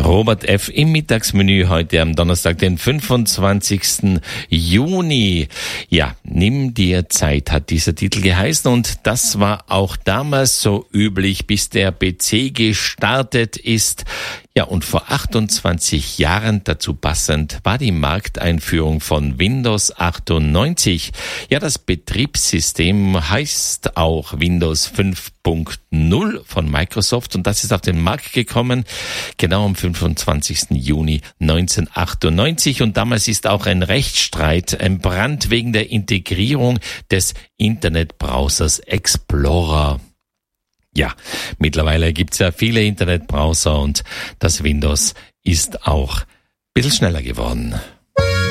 Robert F. im Mittagsmenü heute am Donnerstag, den 25. Juni. Ja, nimm dir Zeit, hat dieser Titel geheißen, und das war auch damals so üblich, bis der PC gestartet ist. Ja, und vor 28 Jahren, dazu passend, war die Markteinführung von Windows 98. Ja, das Betriebssystem heißt auch Windows 5.0 von Microsoft, und das ist auf den Markt gekommen, genau am 25. Juni 1998. Und damals ist auch ein Rechtsstreit entbrannt wegen der Integrierung des Internetbrowsers Explorer. Ja, mittlerweile gibt's ja viele Internetbrowser und das Windows ist auch ein bisschen schneller geworden.